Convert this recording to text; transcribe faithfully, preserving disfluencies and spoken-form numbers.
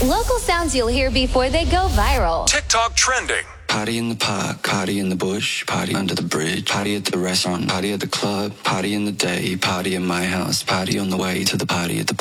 Local sounds you'll hear before they go viral. TikTok trending. Party in the park, party in the bush, party under the bridge, party at the restaurant, party at the club, party in the day, party in my house, party on the way to the party at the